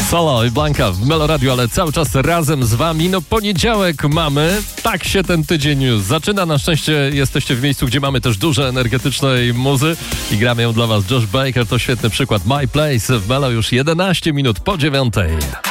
Solo i Blanka w Melo Radio, ale cały czas razem z wami. No poniedziałek mamy, tak się ten tydzień już zaczyna. Na szczęście jesteście w miejscu, gdzie mamy też dużo energetycznej muzy i gramy ją dla was. Josh Baker to świetny przykład. My Place w Melo już 11 minut po 9.